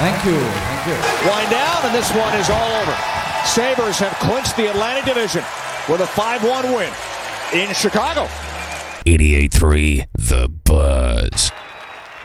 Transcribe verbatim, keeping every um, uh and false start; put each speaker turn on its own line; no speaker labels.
Thank you. Thank you.
Wind down, and this one is all over. Sabres have clinched the Atlantic Division with a five one win in Chicago.
eighty-eight three The